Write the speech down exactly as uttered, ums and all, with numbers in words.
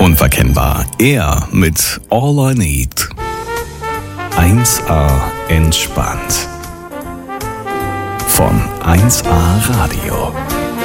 Unverkennbar. Er mit All I Need. eins A entspannt. Von eins A Radio.